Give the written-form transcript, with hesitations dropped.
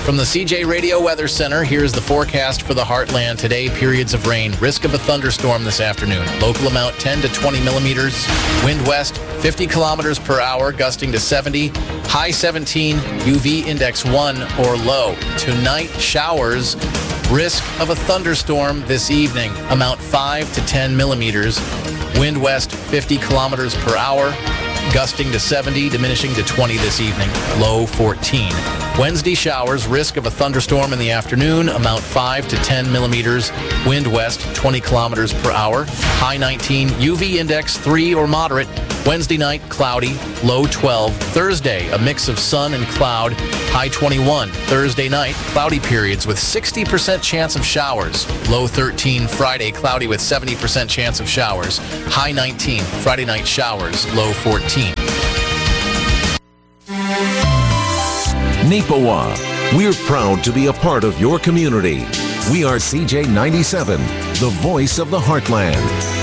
From the CJ Radio Weather Center, here's the forecast for the Heartland today. Periods of rain. Risk of a thunderstorm this afternoon. Local amount 10 to 20 millimeters. Wind west 50 kilometers per hour, gusting to 70. High 17. UV index 1 or low. Tonight, showers. Risk of a thunderstorm this evening. Amount 5 to 10 millimeters. Wind west 50 kilometers per hour. Gusting to 70, diminishing to 20 this evening. Low 14. Wednesday showers, risk of a thunderstorm in the afternoon, amount 5 to 10 millimeters, wind west 20 kilometers per hour, high 19, UV index 3 or moderate. Wednesday night, cloudy, low 12. Thursday, a mix of sun and cloud, high 21. Thursday night, cloudy periods with 60% chance of showers, low 13. Friday, cloudy with 70% chance of showers, high 19. Friday night showers, low 14. Neepawa, we're proud to be a part of your community. We are CJ 97, the voice of the Heartland.